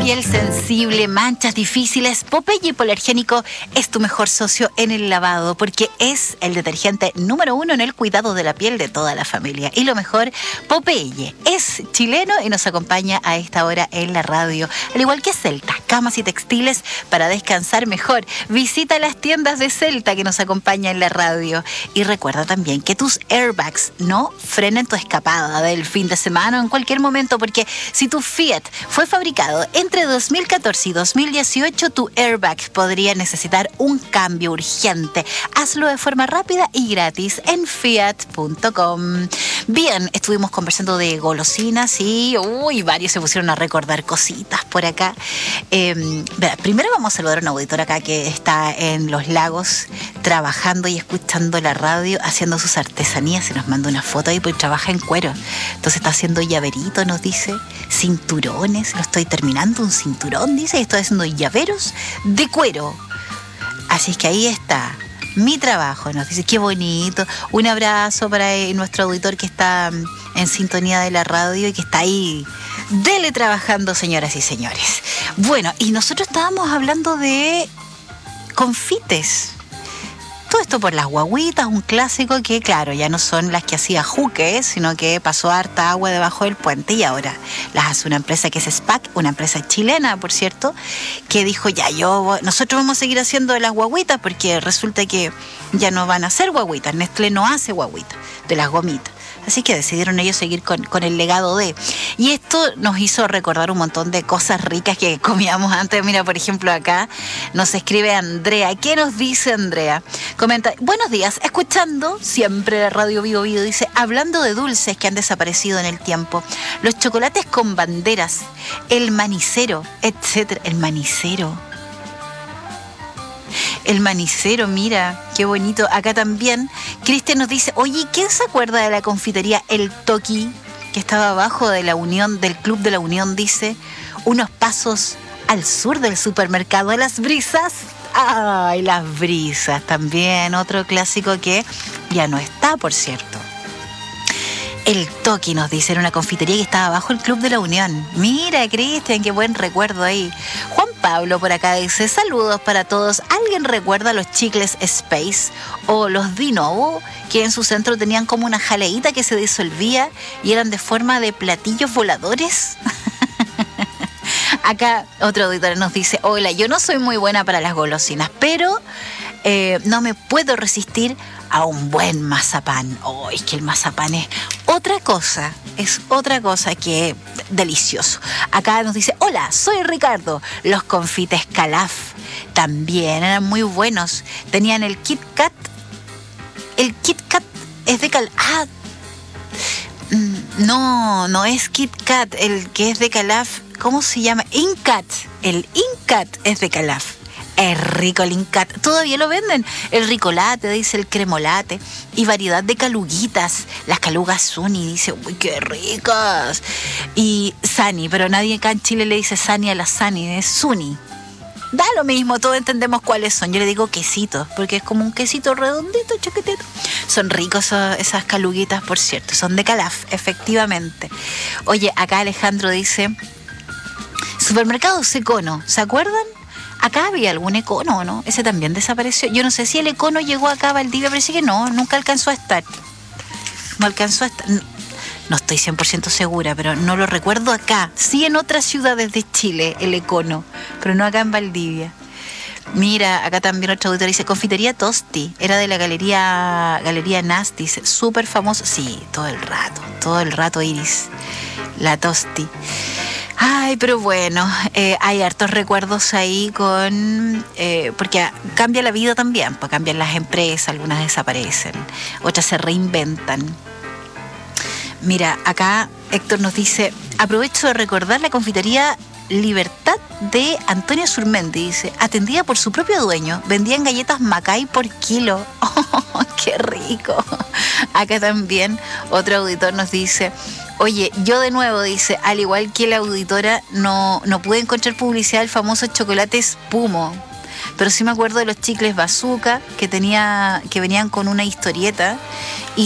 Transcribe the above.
piel sensible, manchas difíciles, Popeye Hipoalergénico es tu mejor socio en el lavado porque es el detergente número 1 en el cuidado de la piel de toda la familia. Y lo mejor, Popeye es chileno y nos acompaña a esta hora en la radio. Al igual que Celta, camas y textiles para descansar mejor. Visita las tiendas de Celta que nos acompaña en la radio. Y recuerda también que tus airbags no frenen tu escapada del fin de semana o en cualquier momento, porque si tu Fiat fue fabricado entre 2014 y 2018, tu airbag podría necesitar un cambio urgente. Hazlo de forma rápida y gratis en fiat.com. Bien, estuvimos conversando de golosinas y varios se pusieron a recordar cositas por acá. Primero vamos a saludar a un auditor acá que está en Los Lagos trabajando y escuchando la radio, haciendo sus artesanías. Se nos manda una foto ahí, pues trabaja en cuero. Entonces está haciendo llaverito, nos dice, cinturones, lo estoy terminando, un cinturón, dice, y estoy haciendo llaveros de cuero. Así es que ahí está mi trabajo, nos dice, qué bonito. Un abrazo para nuestro auditor que está en sintonía de la radio y que está ahí teletrabajando, señoras y señores. Bueno, y nosotros estábamos hablando de confites. Todo esto por las guagüitas, un clásico que, claro, ya no son las que hacía Juque, sino que pasó harta agua debajo del puente y ahora las hace una empresa que es SPAC, una empresa chilena, por cierto, que dijo, nosotros vamos a seguir haciendo las guagüitas porque resulta que ya no van a hacer guagüitas. Nestlé no hace guagüitas de las gomitas. Así que decidieron ellos seguir con el legado de... Y esto nos hizo recordar un montón de cosas ricas que comíamos antes. Mira, por ejemplo, acá nos escribe Andrea. ¿Qué nos dice Andrea? Comenta, buenos días, escuchando siempre la radio Vivo Vivo, dice, hablando de dulces que han desaparecido en el tiempo, los chocolates con banderas, el manicero, etcétera. El manicero, mira, qué bonito. Acá también, Cristian nos dice, oye, ¿quién se acuerda de la confitería El Toqui, que estaba abajo de la Unión, del Club de la Unión, dice, unos pasos al sur del supermercado de Las Brisas? Ay, Las Brisas, también otro clásico que ya no está, por cierto. El Toqui, nos dice, era una confitería que estaba bajo el Club de la Unión. Mira, Cristian, qué buen recuerdo ahí. Juan Pablo por acá dice, saludos para todos. ¿Alguien recuerda los chicles Space o los Dinovo, que en su centro tenían como una jaleíta que se disolvía y eran de forma de platillos voladores? Acá otro auditor nos dice, hola, yo no soy muy buena para las golosinas, pero no me puedo resistir a un buen mazapán. Oh, es que el mazapán es otra cosa que delicioso. Acá nos dice, hola, soy Ricardo. Los confites Calaf también eran muy buenos. Tenían el Kit Kat. El Kit Kat es de Calaf. No es Kit Kat, el que es de Calaf. ¿Cómo se llama? Incat. El Incat es de Calaf. Es rico el Incat. Todavía lo venden. El ricolate, dice el cremolate. Y variedad de caluguitas. Las calugas Suni, dice, uy, qué ricas. Y Sani, pero nadie acá en Chile le dice Sani a la Sani, es Suni. Da lo mismo, todos entendemos cuáles son. Yo le digo quesitos, porque es como un quesito redondito, chiquitito. Son ricos esas caluguitas, por cierto. Son de Calaf, efectivamente. Oye, acá Alejandro dice, supermercados Econo, ¿se acuerdan? Acá había algún Econo, ¿no? Ese también desapareció. Yo no sé si el Econo llegó acá a Valdivia, parece que no, nunca alcanzó a estar. No estoy 100% segura, pero no lo recuerdo acá. Sí en otras ciudades de Chile, el Econo, pero no acá en Valdivia. Mira, acá también otro auditor dice, confitería Tosti, era de la Galería Nasty, súper famoso. Sí, todo el rato Iris, la Tosti. Ay, pero bueno, hay hartos recuerdos ahí porque cambia la vida también, pues cambian las empresas, algunas desaparecen, otras se reinventan. Mira, acá Héctor nos dice, aprovecho de recordar la confitería Libertad de Antonio Surmendi, dice, atendida por su propio dueño, vendían galletas Macay por kilo. ¡Oh, qué rico! Acá también otro auditor nos dice, oye, yo de nuevo, dice, al igual que la auditora, no pude encontrar publicidad del famoso chocolate Spumo, pero sí me acuerdo de los chicles Bazooka que venían con una historieta